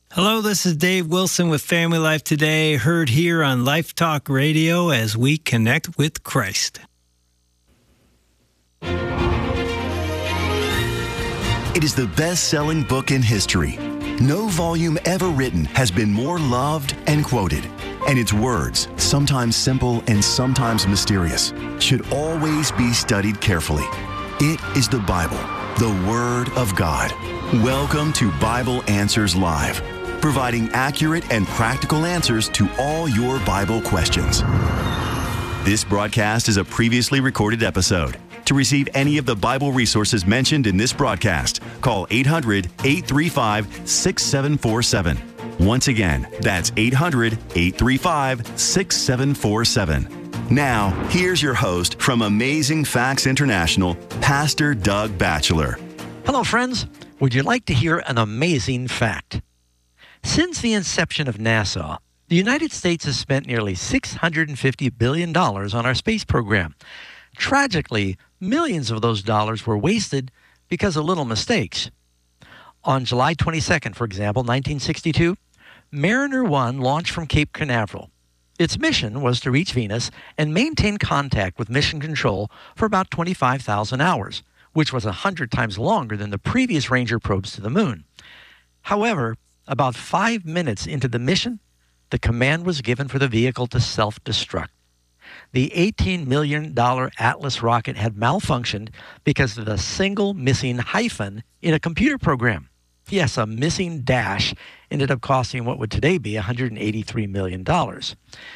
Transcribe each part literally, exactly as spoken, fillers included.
Hello, this is Dave Wilson with Family Life Today, heard here on Life Talk Radio as we connect with Christ. It is the best-selling book in history. No volume ever written has been more loved and quoted. And its words, sometimes simple and sometimes mysterious, should always be studied carefully. It is the Bible, the Word of God. Welcome to Bible Answers Live, providing accurate and practical answers to all your Bible questions. This broadcast is a previously recorded episode. To receive any of the Bible resources mentioned in this broadcast, call eight hundred, eight three five, six seven four seven. Once again, that's eight hundred, eight three five, six seven four seven. Now, here's your host from Amazing Facts International, Pastor Doug Batchelor. Hello, friends. Would you like to hear an amazing fact? Since the inception of NASA, the United States has spent nearly six hundred fifty billion dollars on our space program. Tragically, millions of those dollars were wasted because of little mistakes. On July twenty-second, for example, nineteen sixty-two, Mariner one launched from Cape Canaveral. Its mission was to reach Venus and maintain contact with Mission Control for about twenty-five thousand hours, which was one hundred times longer than the previous Ranger probes to the moon. However, about five minutes into the mission, the command was given for the vehicle to self-destruct. The eighteen million dollars Atlas rocket had malfunctioned because of the single missing hyphen in a computer program. Yes, a missing dash ended up costing what would today be one hundred eighty-three million dollars.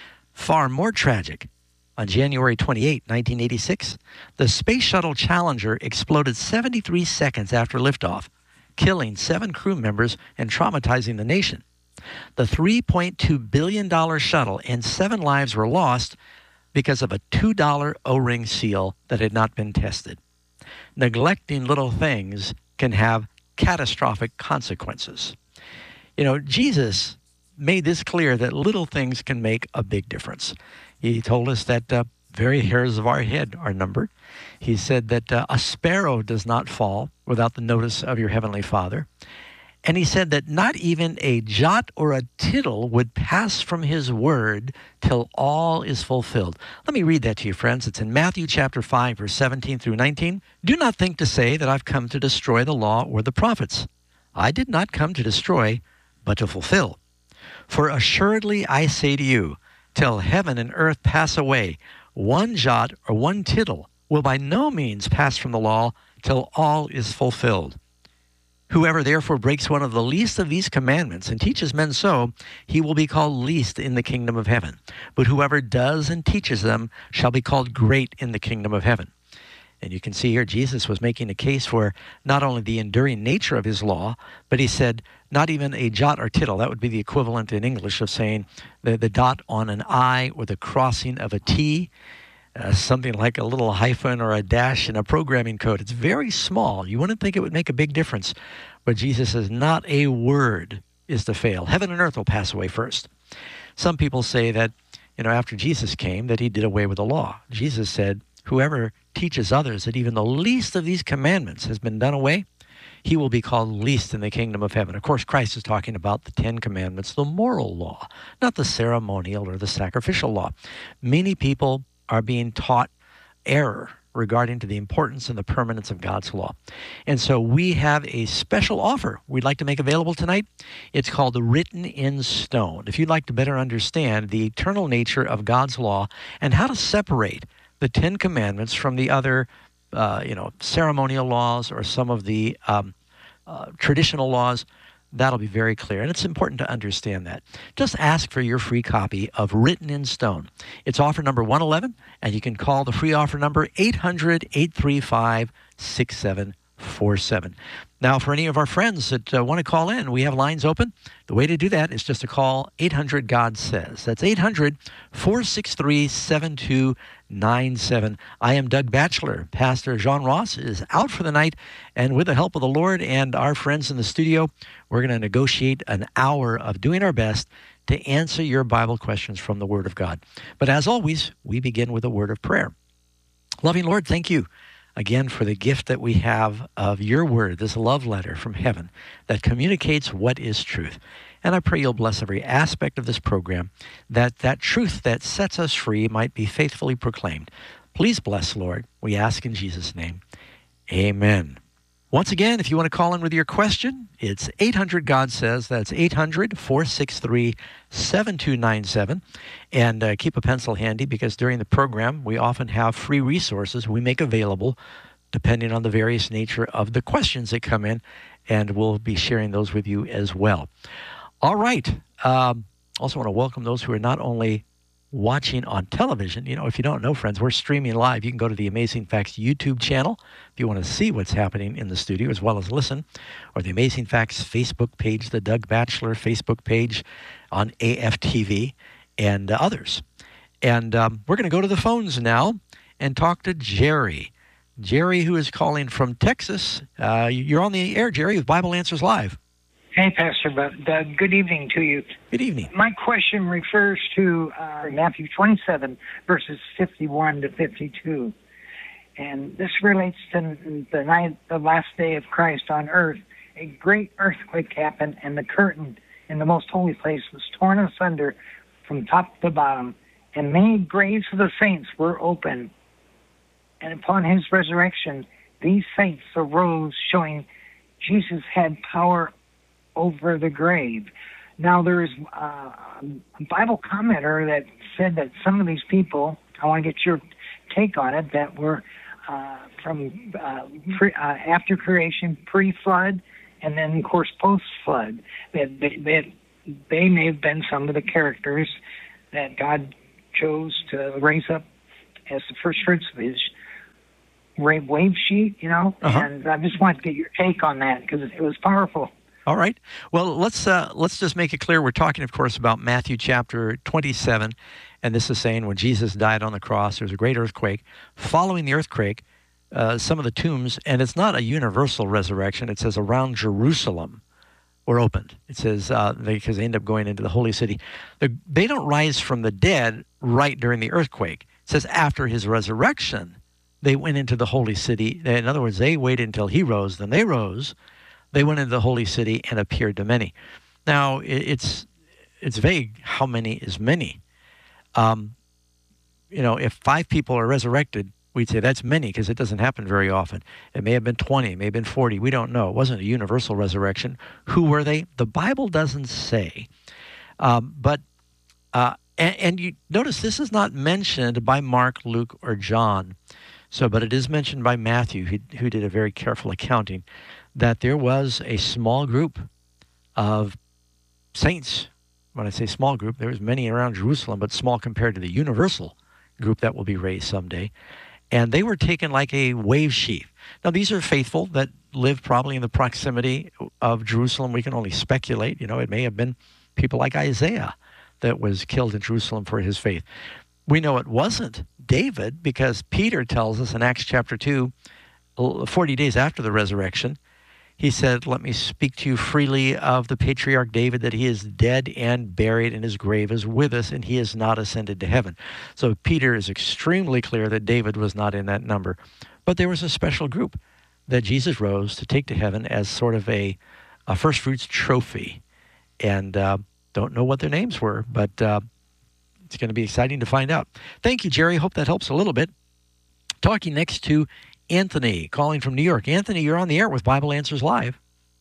Far more tragic, on January twenty-eighth, nineteen eighty-six, the Space Shuttle Challenger exploded seventy-three seconds after liftoff, killing seven crew members and traumatizing the nation. The three point two billion dollars shuttle and seven lives were lost because of a two dollar O-ring seal that had not been tested. Neglecting little things can have catastrophic consequences. You know, Jesus made this clear that little things can make a big difference. He told us that uh, very hairs of our head are numbered. He said that uh, a sparrow does not fall without the notice of your heavenly Father. And he said that not even a jot or a tittle would pass from his word till all is fulfilled. Let me read that to you, friends. It's in Matthew chapter five, verse seventeen through nineteen. Do not think to say that I've come to destroy the law or the prophets. I did not come to destroy, but to fulfill. For assuredly I say to you, till heaven and earth pass away, one jot or one tittle will by no means pass from the law till all is fulfilled. Whoever therefore breaks one of the least of these commandments and teaches men so, he will be called least in the kingdom of heaven. But whoever does and teaches them shall be called great in the kingdom of heaven. And you can see here Jesus was making a case for not only the enduring nature of his law, but he said not even a jot or tittle. That would be the equivalent in English of saying the, the dot on an I or the crossing of a T. Uh, something like a little hyphen or a dash in a programming code. It's very small. You wouldn't think it would make a big difference. But Jesus says not a word is to fail. Heaven and earth will pass away first. Some people say that, you know, after Jesus came, that he did away with the law. Jesus said, whoever teaches others that even the least of these commandments has been done away, he will be called least in the kingdom of heaven. Of course, Christ is talking about the Ten Commandments, the moral law, not the ceremonial or the sacrificial law. Many people are being taught error regarding to the importance and the permanence of God's law. And so we have a special offer we'd like to make available tonight. It's called Written in Stone. If you'd like to better understand the eternal nature of God's law and how to separate the Ten Commandments from the other, uh, you know, ceremonial laws or some of the um, uh, traditional laws, that'll be very clear. And it's important to understand that. Just ask for your free copy of Written in Stone. It's offer number one eleven, and you can call the free offer number eight hundred, eight three five, six seven four seven. Now, for any of our friends that uh, want to call in, we have lines open. The way to do that is just to call eight hundred God Says. That's eight hundred, four six three, seven two nine seven. I am Doug Batchelor. Pastor John Ross is out for the night, and with the help of the Lord and our friends in the studio, we're going to negotiate an hour of doing our best to answer your Bible questions from the Word of God. But as always, we begin with a word of prayer. Loving Lord, thank you again, for the gift that we have of your word, this love letter from heaven that communicates what is truth. And I pray you'll bless every aspect of this program, that that truth that sets us free might be faithfully proclaimed. Please bless, Lord. We ask in Jesus' name. Amen. Once again, if you want to call in with your question, it's eight hundred God Says. That's eight hundred, four six three, seven two nine seven. And uh, keep a pencil handy, because during the program, we often have free resources we make available depending on the various nature of the questions that come in, and we'll be sharing those with you as well. All right. Um, also want to welcome those who are not only watching on television. You know, if you don't know, friends, we're streaming live. You can go to the Amazing Facts YouTube channel if you want to see what's happening in the studio as well as listen, or the Amazing Facts Facebook page, the Doug Batchelor Facebook page on A F T V, and uh, others. And um, we're going to go to the phones now and talk to Jerry. Jerry, who is calling from Texas. Uh, you're on the air, Jerry, with Bible Answers Live. Hey, Pastor Bud. Uh, good evening to you. Good evening. My question refers to uh, Matthew twenty-seven, verses fifty-one to fifty-two. And this relates to the night, the last day of Christ on earth. A great earthquake happened, and the curtain in the most holy place was torn asunder from top to bottom, and many graves of the saints were opened. And upon his resurrection, these saints arose, showing Jesus had power over the grave. Now, there is uh, a Bible commenter that said that some of these people, I want to get your take on it, that were uh, from uh, pre, uh, after creation, pre-flood, and then, of course, post-flood. That they, that they may have been some of the characters that God chose to raise up as the first fruits of his wave sheet, you know? Uh-huh. And I just wanted to get your take on that, because it was powerful. All right. Well, let's uh, let's just make it clear. We're talking, of course, about Matthew chapter twenty-seven, and this is saying when Jesus died on the cross, there was a great earthquake. Following the earthquake, uh, some of the tombs, and it's not a universal resurrection. It says around Jerusalem were opened. It says uh, they, because they end up going into the holy city. The, they don't rise from the dead right during the earthquake. It says after his resurrection, they went into the holy city. In other words, they waited until he rose, then they rose. They went into the holy city and appeared to many. Now, it's it's vague how many is many. Um, you know, if five people are resurrected, we'd say that's many, because it doesn't happen very often. It may have been twenty, it may have been forty. We don't know. It wasn't a universal resurrection. Who were they? The Bible doesn't say. Um, but, uh, and, and you notice this is not mentioned by Mark, Luke, or John. So, but it is mentioned by Matthew, who, who did a very careful accounting, that there was a small group of saints. When I say small group, there was many around Jerusalem, but small compared to the universal group that will be raised someday. And they were taken like a wave sheet. Now, these are faithful that live probably in the proximity of Jerusalem. We can only speculate. You know, it may have been people like Isaiah that was killed in Jerusalem for his faith. We know it wasn't David, because Peter tells us in Acts chapter two, forty days after the resurrection, he said, let me speak to you freely of the patriarch David, that he is dead and buried, and his grave is with us, and he is not ascended to heaven. So Peter is extremely clear that David was not in that number. But there was a special group that Jesus rose to take to heaven as sort of a, a first fruits trophy. And uh, don't know what their names were, but uh, it's going to be exciting to find out. Thank you, Jerry. Hope that helps a little bit. Talking next to Anthony, calling from New York. Anthony, you're on the air with Bible Answers Live.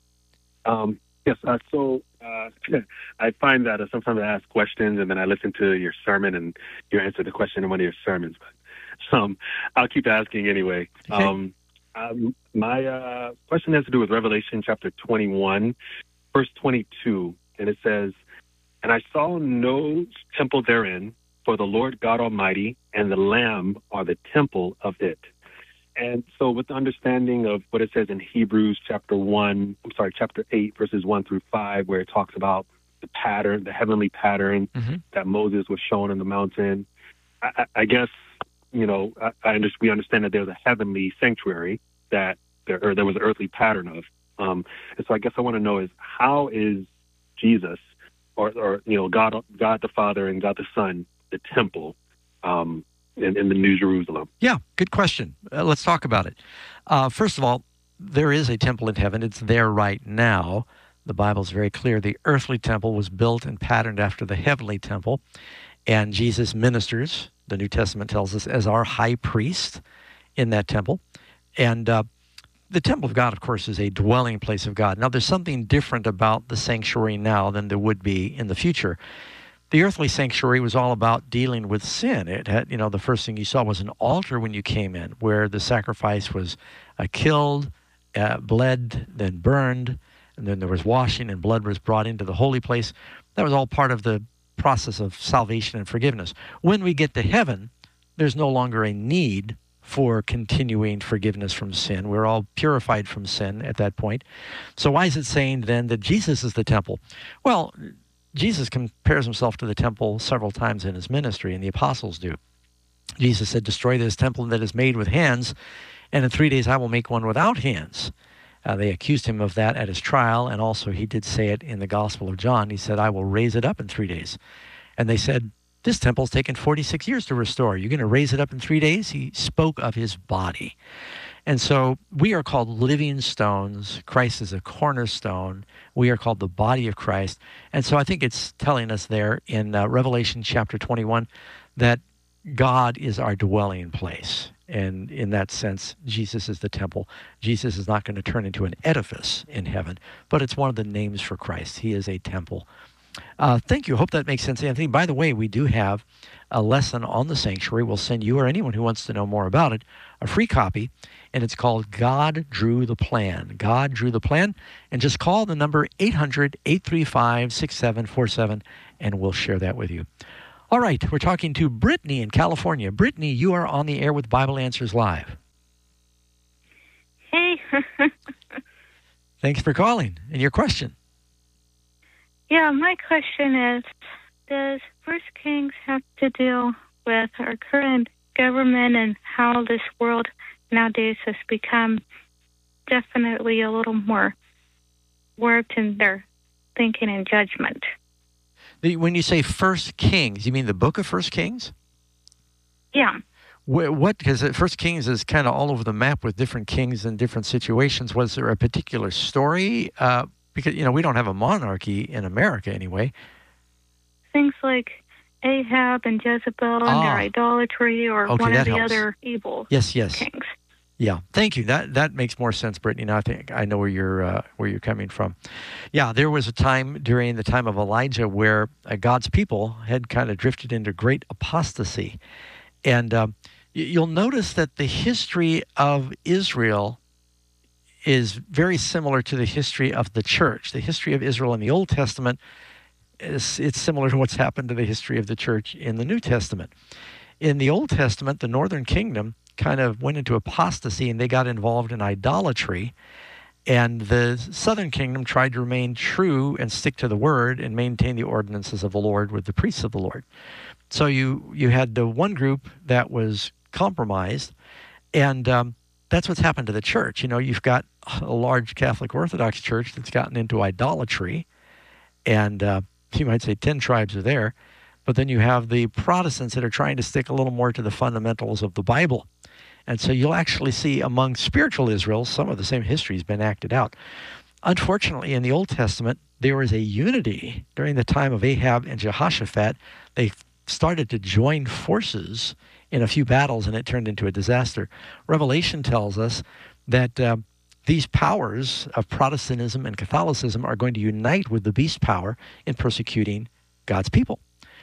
Um, yes, uh, so uh, I find that uh, sometimes I ask questions and then I listen to your sermon and you answer the question in one of your sermons. But um, I'll keep asking anyway. Okay. Um, um, my uh, question has to do with Revelation chapter twenty-one, verse twenty-two. And it says, and I saw no temple therein, for the Lord God Almighty and the Lamb are the temple of it. And so with the understanding of what it says in Hebrews chapter one, I'm sorry, chapter eight, verses one through five, where it talks about the pattern, the heavenly pattern mm-hmm. that Moses was shown on the mountain, I, I guess, you know, I, I under, we understand that there's a heavenly sanctuary that there, or there was an earthly pattern of. Um, and so I guess I want to know is how is Jesus or, or, you know, God, God the Father and God the Son, the temple, um, in, in the New Jerusalem? Yeah, good question. Uh, let's talk about it. Uh, first of all, there is a temple in heaven. It's there right now. The Bible is very clear. The earthly temple was built and patterned after the heavenly temple, and Jesus ministers, the New Testament tells us, as our high priest in that temple. And uh, the temple of God, of course, is a dwelling place of God. Now, there's something different about the sanctuary now than there would be in the future. The earthly sanctuary was all about dealing with sin. It had, you know, the first thing you saw was an altar when you came in, where the sacrifice was uh, killed, uh, bled, then burned, and then there was washing and blood was brought into the holy place. That was all part of the process of salvation and forgiveness. When we get to heaven, there's no longer a need for continuing forgiveness from sin. We're all purified from sin at that point. So why is it saying then that Jesus is the temple? Well, Jesus compares himself to the temple several times in his ministry, and the apostles do. Jesus said, destroy this temple that is made with hands, and in three days I will make one without hands. Uh, they accused him of that at his trial, and also he did say it in the Gospel of John. He said, I will raise it up in three days. And they said, this temple's taken forty-six years to restore. You're going to raise it up in three days? He spoke of his body. And so we are called living stones. Christ is a cornerstone. We are called the body of Christ. And so I think it's telling us there in uh, Revelation chapter twenty-one that God is our dwelling place. And in that sense, Jesus is the temple. Jesus is not going to turn into an edifice in heaven, but it's one of the names for Christ. He is a temple. Uh, thank you. Hope that makes sense, Anthony. By the way, we do have a lesson on the sanctuary. We'll send you or anyone who wants to know more about it a free copy, and it's called God Drew the Plan. God Drew the Plan, and just call the number eight hundred, eight three five, six seven four seven, and we'll share that with you. All right, we're talking to Brittany in California. Brittany, you are on the air with Bible Answers Live. Hey. Thanks for calling. And your question? Yeah, my question is, does First Kings have to deal with our current government and how this world nowadays has become definitely a little more warped in their thinking and judgment? When you say First Kings, you mean the book of First Kings? Yeah. What, because First Kings is kind of all over the map with different kings and different situations. Was there a particular story? Uh, because, you know, we don't have a monarchy in America anyway. Things like Ahab and Jezebel and ah. their idolatry, or okay, one of the helps. other evil yes, yes. kings. Yeah, thank you. That that makes more sense, Brittany. Now I think I know where you're uh, where you're coming from. Yeah, there was a time during the time of Elijah where uh, God's people had kind of drifted into great apostasy, and um, y- you'll notice that the history of Israel is very similar to the history of the church. The history of Israel in the Old Testament is it's similar to what's happened to the history of the church in the New Testament. In the Old Testament, the northern kingdom kind of went into apostasy, and they got involved in idolatry. And the southern kingdom tried to remain true and stick to the word and maintain the ordinances of the Lord with the priests of the Lord. So you you had the one group that was compromised, and um, that's what's happened to the church. You know, you've got a large Catholic Orthodox church that's gotten into idolatry, and uh, you might say ten tribes are there. But then you have the Protestants that are trying to stick a little more to the fundamentals of the Bible. And so you'll actually see among spiritual Israel, some of the same history has been acted out. Unfortunately, in the Old Testament, there was a unity during the time of Ahab and Jehoshaphat. They started to join forces in a few battles, and it turned into a disaster. Revelation tells us that uh, these powers of Protestantism and Catholicism are going to unite with the beast power in persecuting God's people.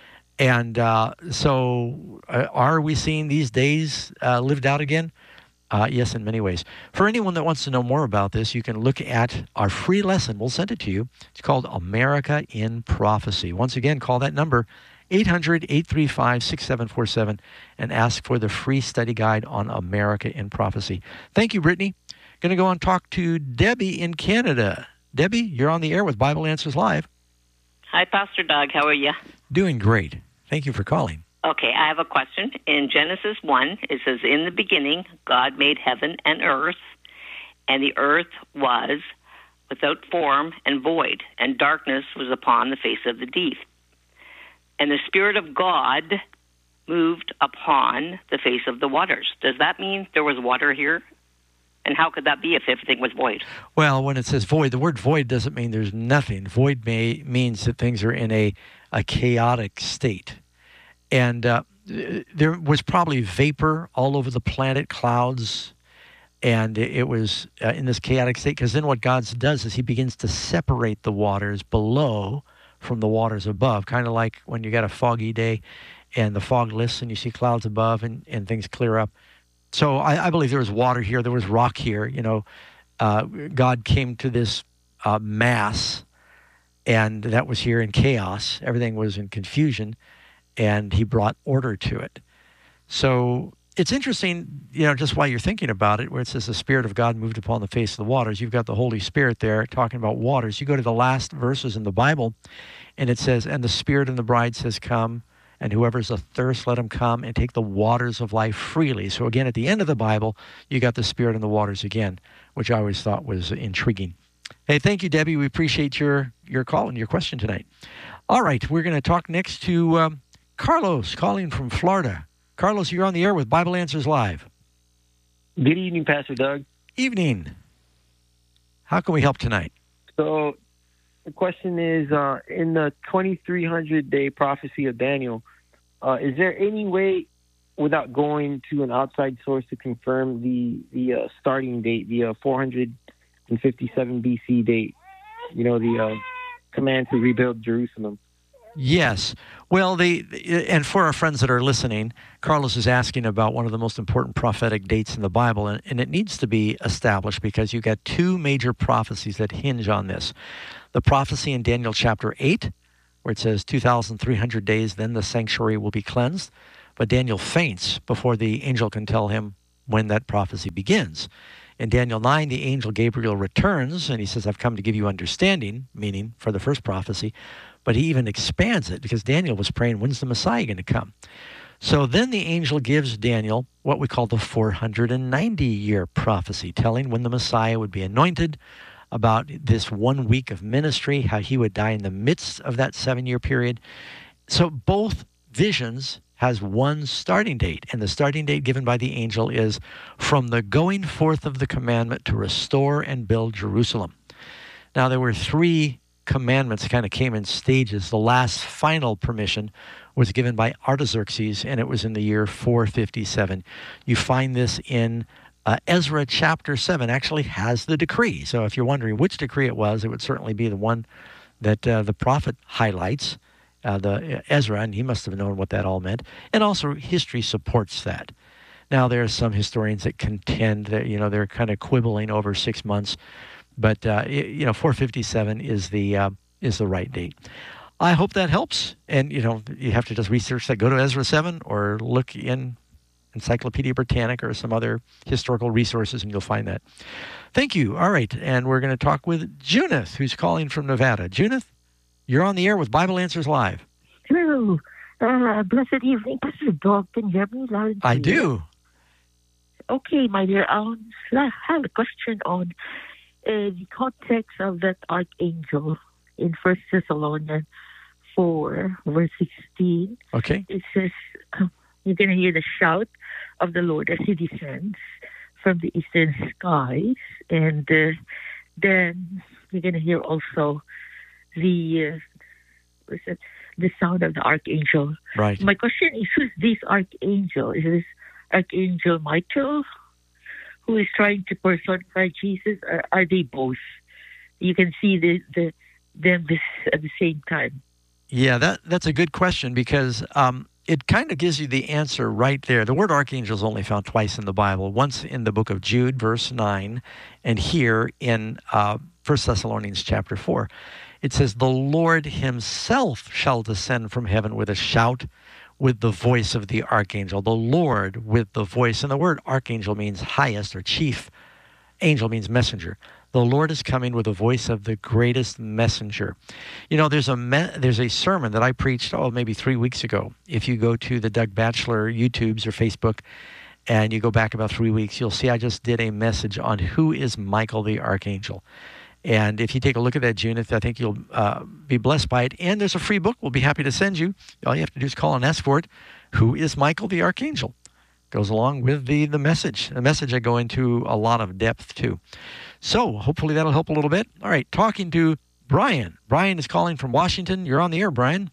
And uh, so uh, are we seeing these days uh, lived out again? Uh, yes, in many ways. For anyone that wants to know more about this, you can look at our free lesson. We'll send it to you. It's called America in Prophecy. Once again, call that number, eight hundred, eight three five, six seven four seven, and ask for the free study guide on America in Prophecy. Thank you, Brittany. Going to go and talk to Debbie in Canada. Debbie, you're on the air with Bible Answers Live. Hi, Pastor Doug. How are you? Doing great. Thank you for calling. Okay, I have a question. In Genesis one, it says, in the beginning, God made heaven and earth, and the earth was without form and void, and darkness was upon the face of the deep. And the Spirit of God moved upon the face of the waters. Does that mean there was water here? And how could that be if everything was void? Well, when it says void, the word void doesn't mean there's nothing. Void may means that things are in a, a chaotic state. And uh, there was probably vapor all over the planet, clouds, and it was uh, in this chaotic state, because then what God does is he begins to separate the waters below from the waters above, kind of like when you got a foggy day and the fog lifts and you see clouds above and, and things clear up. So I, I believe there was water here, there was rock here. You know, uh, God came to this uh, mass, and that was here in chaos. Everything was in confusion, and he brought order to it. So it's interesting, you know, just while you're thinking about it, where it says the Spirit of God moved upon the face of the waters. You've got the Holy Spirit there talking about waters. You go to the last verses in the Bible, and it says, and the Spirit and the bride says, come, and whoever's athirst, let him come and take the waters of life freely. So again, at the end of the Bible, you got the Spirit and the waters again, which I always thought was intriguing. Hey, thank you, Debbie. We appreciate your, your call and your question tonight. All right, we're going to talk next to um, Carlos calling from Florida. Carlos, you're on the air with Bible Answers Live. Good evening, Pastor Doug. Evening. How can we help tonight? So the question is, uh, in the twenty-three hundred day prophecy of Daniel, uh, is there any way, without going to an outside source, to confirm the, the uh, starting date, the uh, four fifty-seven B C date, you know, the uh, command to rebuild Jerusalem? Yes. Well, the and for our friends that are listening, Carlos is asking about one of the most important prophetic dates in the Bible, and, and it needs to be established because you've got two major prophecies that hinge on this. The prophecy in Daniel chapter eight, where it says two thousand three hundred days, then the sanctuary will be cleansed. But Daniel faints before the angel can tell him when that prophecy begins. In Daniel nine, the angel Gabriel returns, and he says, I've come to give you understanding, meaning for the first prophecy. But he even expands it because Daniel was praying, when's the Messiah going to come? So then the angel gives Daniel what we call the four hundred ninety year prophecy, telling when the Messiah would be anointed, about this one week of ministry, how he would die in the midst of that seven-year period. So both visions has one starting date, and the starting date given by the angel is from the going forth of the commandment to restore and build Jerusalem. Now, there were three commandments that kind of came in stages. The last final permission was given by Artaxerxes, and it was in the year four fifty-seven. You find this in uh, Ezra chapter seven, actually has the decree. So if you're wondering which decree it was, it would certainly be the one that uh, the prophet highlights, uh, the uh, Ezra, and he must have known what that all meant. And also history supports that. Now, there are some historians that contend that, you know, they're kind of quibbling over six months. But, uh, you know, four fifty-seven is the uh, is the right date. I hope that helps. And, you know, you have to just research that. Go to Ezra seven or look in Encyclopedia Britannica or some other historical resources, and you'll find that. Thank you. All right. And we're going to talk with Junith, who's calling from Nevada. Junith, you're on the air with Bible Answers Live. Hello. Uh, blessed evening, Pastor Doug. Can you hear me loud and clear? I do. Okay, my dear. Um, I have a question on Uh, the context of that archangel in First Thessalonians four, verse sixteen. Okay. It says, you're going to hear the shout of the Lord as he descends from the eastern skies. And uh, then you're going to hear also the, uh, what's it, the sound of the archangel. Right. My question is, who's this archangel? Is this Archangel Michael, who is trying to personify Jesus, or are they both? You can see the, the them this at the same time. Yeah, that that's a good question, because um, it kind of gives you the answer right there. The word archangel is only found twice in the Bible, once in the book of Jude, verse nine, and here in uh, First Thessalonians chapter four. It says, the Lord himself shall descend from heaven with a shout, with the voice of the archangel. The Lord with the voice. And the word archangel means highest or chief. Angel means messenger. The Lord is coming with the voice of the greatest messenger. You know, there's a me- there's a sermon that I preached, oh, maybe three weeks ago. If you go to the Doug Batchelor YouTubes or Facebook, and you go back about three weeks, you'll see I just did a message on who is Michael the Archangel. And if you take a look at that, Junith, I think you'll uh, be blessed by it. And there's a free book we'll be happy to send you. All you have to do is call and ask for it. Who is Michael the Archangel? Goes along with the, the message. The message I go into a lot of depth, too. So hopefully that'll help a little bit. All right, talking to Brian. Brian is calling from Washington. You're on the air, Brian.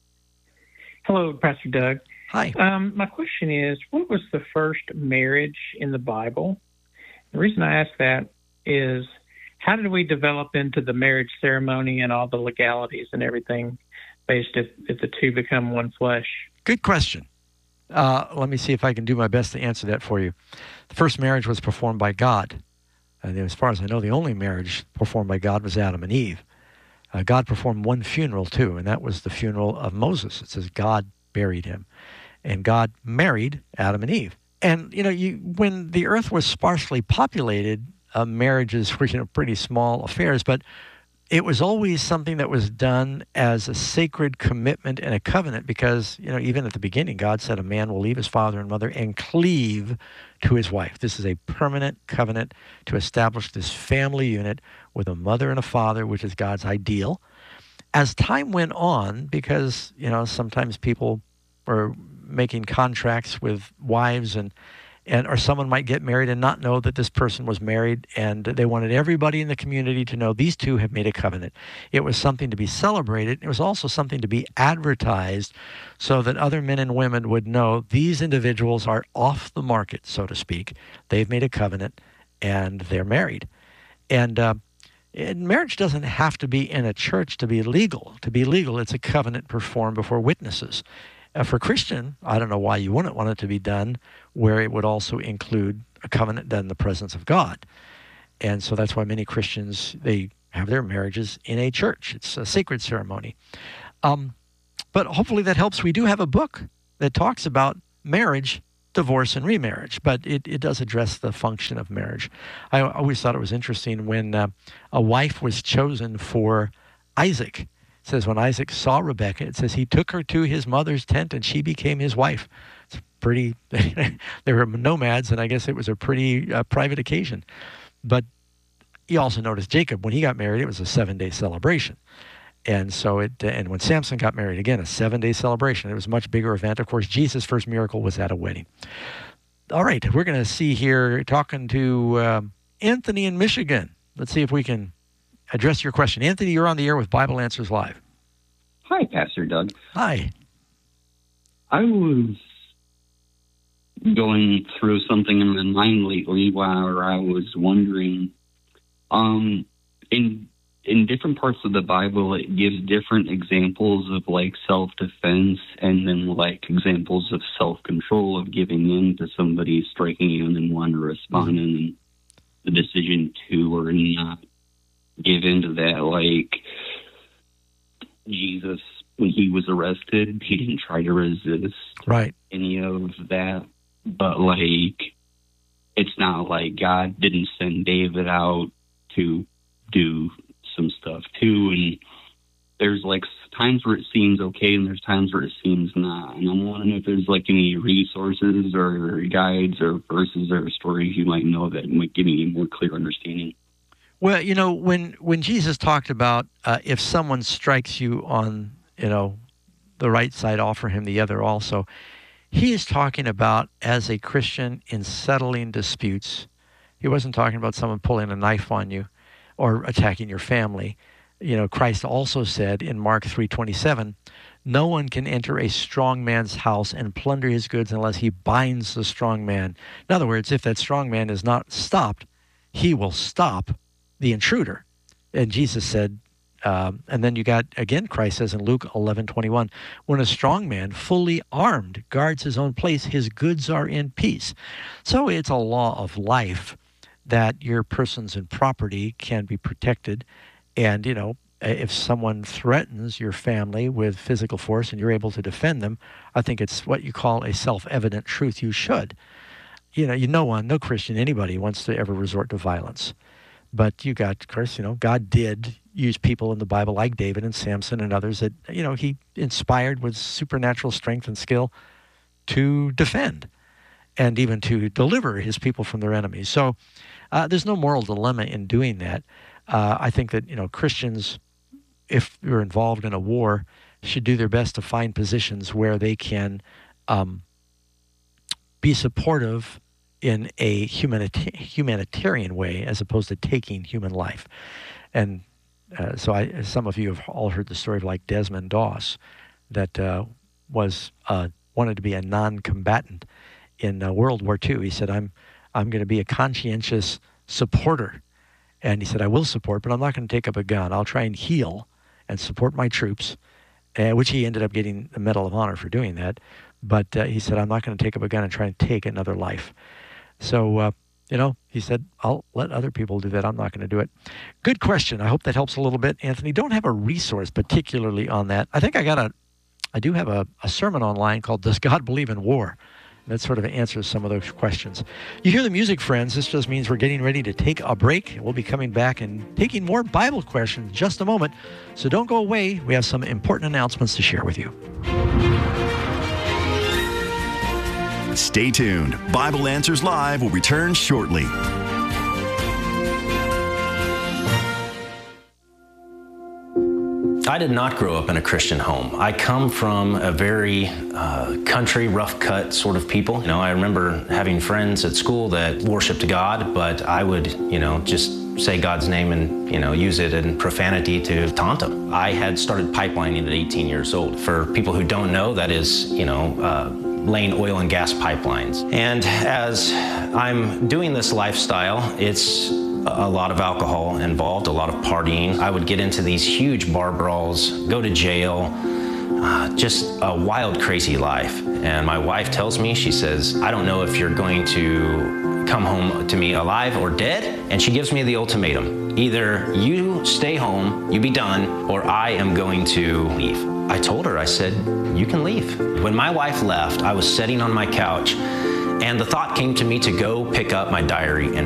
Hello, Pastor Doug. Hi. Um, my question is, what was the first marriage in the Bible? The reason I ask that is, how did we develop into the marriage ceremony and all the legalities and everything based if, if the two become one flesh? Good question. Uh, let me see if I can do my best to answer that for you. The first marriage was performed by God. And as far as I know, the only marriage performed by God was Adam and Eve. Uh, God performed one funeral, too, and that was the funeral of Moses. It says God buried him. And God married Adam and Eve. And, you know, you, when the earth was sparsely populated, uh, marriages were, you know, pretty small affairs, but it was always something that was done as a sacred commitment and a covenant because, you know, even at the beginning, God said a man will leave his father and mother and cleave to his wife. This is a permanent covenant to establish this family unit with a mother and a father, which is God's ideal. As time went on, because, you know, sometimes people were making contracts with wives and and or someone might get married and not know that this person was married, and they wanted everybody in the community to know these two have made a covenant. It was something to be celebrated. It was also something to be advertised so that other men and women would know these individuals are off the market, so to speak. They've made a covenant, and they're married. And uh, and marriage doesn't have to be in a church to be legal. To be legal, it's a covenant performed before witnesses. Uh, for Christian, I don't know why you wouldn't want it to be done where it would also include a covenant done in the presence of God. And so that's why many Christians, they have their marriages in a church. It's a sacred ceremony. Um, but hopefully that helps. We do have a book that talks about marriage, divorce, and remarriage, but it, it does address the function of marriage. I always thought it was interesting when uh, a wife was chosen for Isaac. It says when Isaac saw Rebekah, it says he took her to his mother's tent and she became his wife. It's pretty, they were nomads, and I guess it was a pretty uh, private occasion. But you also notice Jacob, when he got married, it was a seven-day celebration. And so it, and when Samson got married, again, a seven-day celebration. It was a much bigger event. Of course, Jesus' first miracle was at a wedding. All right, we're going to see here, talking to um, Anthony in Michigan. Let's see if we can address your question. Anthony, you're on the air with Bible Answers Live. Hi, Pastor Doug. Hi. I was going through something in my mind lately where I was wondering, um, in in different parts of the Bible, it gives different examples of, like, self-defense and then, like, examples of self-control, of giving in to somebody striking you and then wanting to respond, mm-hmm. and the decision to or not give into that. Like, Jesus, when he was arrested, he didn't try to resist right. any of that. But, like, it's not like God didn't send David out to do some stuff, too. And there's, like, times where it seems okay and there's times where it seems not. And I'm wondering if there's, like, any resources or guides or verses or stories you might know that might give me a more clear understanding. Well, you know, when, when Jesus talked about uh, if someone strikes you on, you know, the right side, offer him the other also, he is talking about, as a Christian, in settling disputes. He wasn't talking about someone pulling a knife on you or attacking your family. You know, Christ also said in Mark three twenty-seven, no one can enter a strong man's house and plunder his goods unless he binds the strong man. In other words, if that strong man is not stopped, he will stop the intruder. And Jesus said, um, and then you got, again, Christ says in Luke eleven twenty-one, when a strong man, fully armed, guards his own place, his goods are in peace. So it's a law of life that your persons and property can be protected. And, you know, if someone threatens your family with physical force and you're able to defend them, I think it's what you call a self-evident truth. You should. You know, you no one, no Christian, anybody wants to ever resort to violence. But you got, of course, you know, God did use people in the Bible like David and Samson and others that, you know, he inspired with supernatural strength and skill to defend and even to deliver his people from their enemies. So uh, there's no moral dilemma in doing that. Uh, I think that, you know, Christians, if you're involved in a war, should do their best to find positions where they can um, be supportive in a humanita- humanitarian way as opposed to taking human life. And uh, so I, some of you have all heard the story of like Desmond Doss that uh, was uh, wanted to be a non-combatant in uh, World War Two. He said, I'm, I'm going to be a conscientious supporter. And he said, I will support, but I'm not going to take up a gun. I'll try and heal and support my troops, uh, which he ended up getting the Medal of Honor for doing that. But uh, he said, I'm not going to take up a gun and try and take another life. So, uh, you know, he said, I'll let other people do that. I'm not going to do it. Good question. I hope that helps a little bit, Anthony. Don't have a resource particularly on that. I think I got a, I do have a, a sermon online called Does God Believe in War? That sort of answers some of those questions. You hear the music, friends. This just means we're getting ready to take a break. We'll be coming back and taking more Bible questions in just a moment. So don't go away. We have some important announcements to share with you. Stay tuned. Bible Answers Live will return shortly. I did not grow up in a Christian home. I come from a very uh, country, rough-cut sort of people. You know, I remember having friends at school that worshiped God, but I would, you know, just say God's name and, you know, use it in profanity to taunt them. I had started pipelining at eighteen years old. For people who don't know, that is, you know, uh, laying oil and gas pipelines. And as I'm doing this lifestyle, it's a lot of alcohol involved, a lot of partying. I would get into these huge bar brawls, go to jail, uh, just a wild, crazy life. And my wife tells me, she says, I don't know if you're going to come home to me alive or dead. And she gives me the ultimatum. Either you stay home, you be done, or I am going to leave. I told her, I said, you can leave. When my wife left, I was sitting on my couch, and the thought came to me to go pick up my diary and